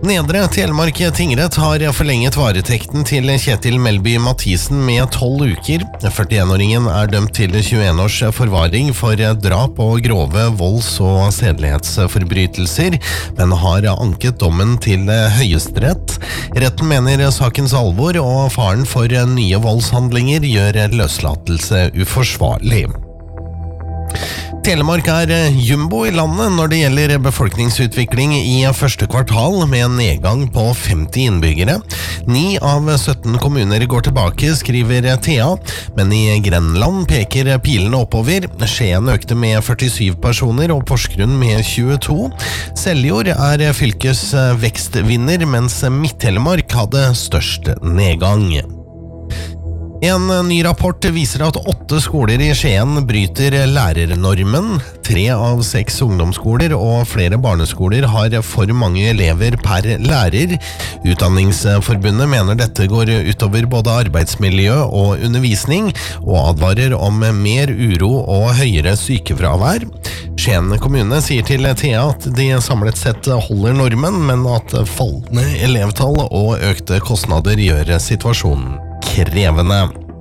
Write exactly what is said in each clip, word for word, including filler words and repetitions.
Nedre Telemark tingrett har forlenget varetekten til Kjetil Melby Mathisen med tolv uker. førtien-åringen er dømt til tjueen års forvaring for drap og grove volds- og sedelighetsforbrytelser, men har anket dommen til Høyesterett. Retten mener sakens alvor og faren for nye voldshandlinger gjør løslatelse uforsvarlig. Telemark er jumbo i landet når det gjelder befolkningsutvikling i første kvartal, med en nedgang på femti innbyggere. Ni av sytten kommuner går tilbake, skriver T A, men i Grenland peker pilene oppover. Skien økte med førtisju personer og Porsgrunn med tjueto. Seljord er fylkes vekstvinner, mens Midt-Telemark hadde størst nedgang. En ny rapport viser at åtte skoler i Skien bryter lærernormen. Tre av seks ungdomsskoler og flere barneskoler har for mange elever per lærer. Utdanningsforbundet mener dette går utover både arbeidsmiljø og undervisning, og advarer om mer uro og høyere sykefravær. Skien kommune sier til T A at de samlet sett holder normen, men at fallende elevtall og økte kostnader gjør situasjonen krevende.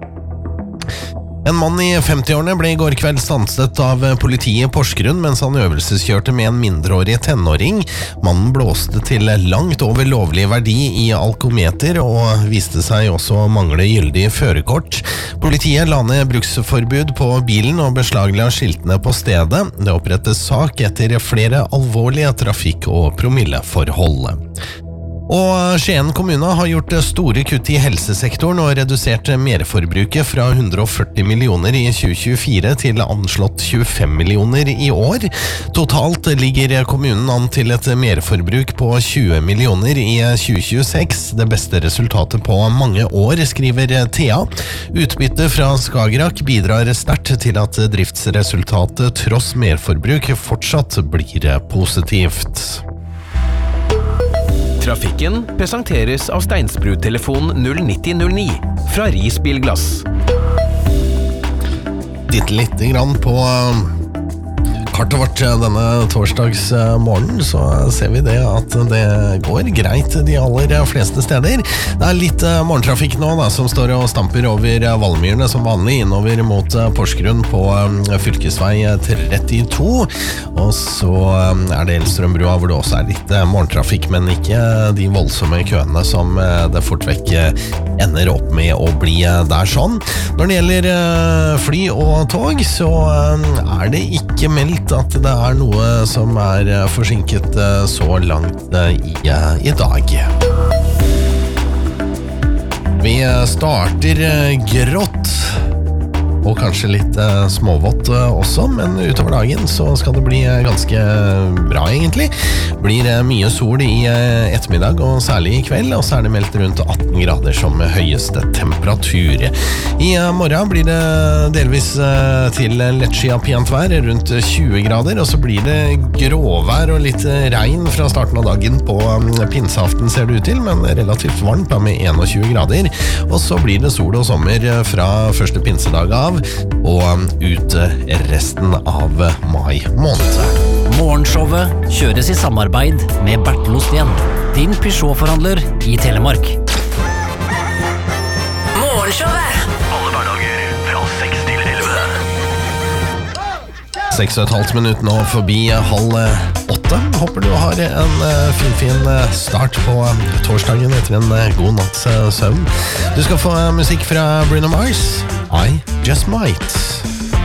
En mann i femti-årene ble i går kveld stanset av politiet i Porsgrunn mens han øvelseskjørte med en mindreårig tenåring. Mannen blåste til langt over lovlig verdi i alkometer og viste seg også å mangle gyldig førerkort. Politiet la ned bruksforbud på bilen og beslagla skiltene på stedet. Det opprettes sak etter flere alvorlige trafikk- og promilleforhold. Og Skien kommune har gjort store kutt i helsesektoren og redusert merforbruket fra hundre og førti millioner i tjue tjuefire til anslått tjuefem millioner i år. Totalt ligger kommunen an til et merforbruk på tjue millioner i tjue tjueseks, det beste resultatet på mange år, skriver T A. Utbytte fra Skagerrak bidrar sterkt til at driftsresultatet tross merforbruk fortsatt blir positivt. Trafikken presenteres av Steinsbru-telefon null nitti null ni fra Ris Bilglass. Titt litt grann på kartet vårt denne torsdags morgen, så ser vi det at det går greit de aller fleste steder. Det er litt morgentrafikk nå da, som står og stamper over Valmyrene som vanlig innover mot Porsgrunn på fylkesvei trettito, og så er det Elstrømbrua hvor det også er litt morgentrafikk, men ikke de voldsomme køene som det fort vekk ender opp med å bli der sånn. Når det gjelder fly og tog, så er det ikke meldt at det er noe som er forsinket så langt i, i dag. Vi starter grått og kanskje litt eh, småvått eh, også, men utover dagen så skal det bli eh, ganske bra egentlig. Blir eh, mye sol i eh, ettermiddag og særlig i kveld, og så er det meldt rundt atten grader som høyeste temperatur. I eh, morgen blir det delvis eh, til lettskia pent vær, rundt tjue grader, og så blir det gråvær og litt eh, regn fra starten av dagen på eh, pinseaften ser det ut til, men relativt varmt da, med tjueen grader, og så blir det sol og sommer fra første pinsedag av og ut resten av mai måned. Morgenshowet kjøres i samarbeid med Bertel Osten, din Peugeot-forhandler i Telemark. Morgenshowet! Alle hverdager fra seks til elleve. Seks og et halvt minutt nå forbi halv åtte. Håper du har en fin, fin start på torsdagen etter en god natts søvn. Du skal få musikk fra Bruno Mars. I Just Might.